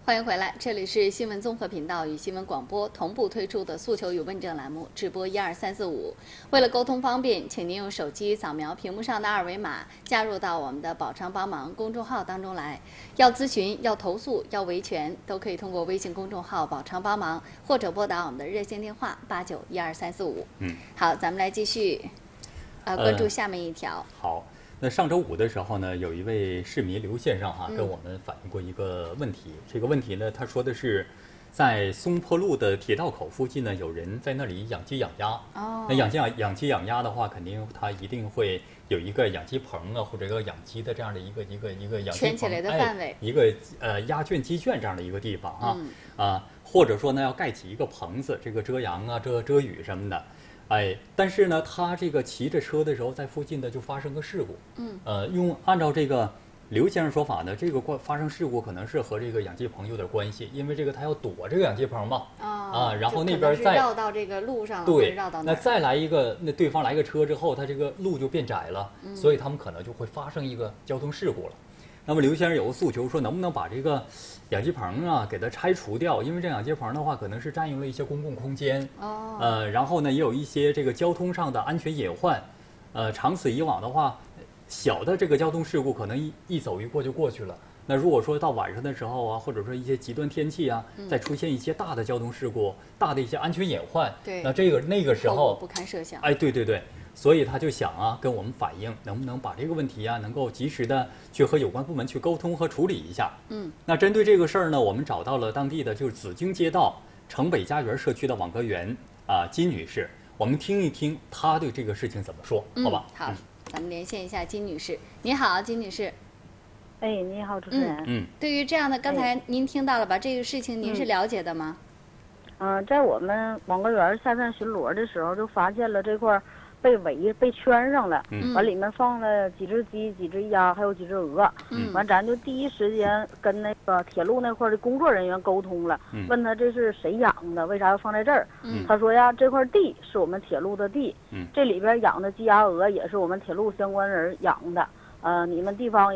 欢迎回来，这里是新闻综合频道与新闻广播同步推出的诉求与问政栏目，直播12345。为了沟通方便，请您用手机扫描屏幕上的二维码，加入到我们的宝昌帮忙公众号当中来。要咨询、要投诉、要维权，都可以通过微信公众号宝昌帮忙，或者拨打我们的热线电话89123455。好，咱们来继续，关注下面一条。 好。那上周五的时候呢，有一位市民刘先生跟我们反映过一个问题。这个问题呢，他说的是，在松坡路的铁道口附近呢，有人在那里养鸡养鸭。那养鸡养鸭的话，肯定他一定会有一个养鸡棚啊，或者一个养鸡的这样的一个养鸡圈起来的范围， 一个鸭圈鸡圈这样的一个地方或者说呢，要盖起一个棚子，这个遮阳啊、遮雨什么的。但是呢，他这个骑着车的时候，在附近的就发生个事故。按照这个刘先生说法呢，这个发生事故可能是和这个养鸡棚有点关系，因为这个他要躲这个养鸡棚嘛。然后那边再绕到这个路上了， 对， 绕到那再来一个，那对方来个车之后，他这个路就变窄了，所以他们可能就会发生一个交通事故了。那么刘先生有个诉求说，能不能把这个养鸡棚给它拆除掉？因为这养鸡棚的话，可能是占用了一些公共空间。然后呢，也有一些这个交通上的安全隐患。长此以往的话，小的这个交通事故可能一走一过就过去了。那如果说到晚上的时候啊，或者说一些极端天气啊，再出现一些大的交通事故、大的一些安全隐患，那那个时候不堪设想。 对。所以他就想跟我们反映，能不能把这个问题能够及时的去和有关部门去沟通和处理一下。那针对这个事儿呢，我们找到了当地的就是紫荆街道城北家园社区的网格员金女士，我们听一听她对这个事情怎么说，好吧？ 好，咱们连线一下金女士。你好，金女士。 你好，主持人。 对于这样的，刚才您听到了吧？这个事情您是了解的吗？ 在我们网格园下站巡逻的时候，就发现了这块被圈上了，完里面放了几只鸡、几只鸭，还有几只鹅。完咱就第一时间跟那个铁路那块的工作人员沟通了，问他这是谁养的，为啥要放在这儿？他说呀，这块地是我们铁路的地，这里边养的鸡鸭鹅也是我们铁路相关人养的。你们地方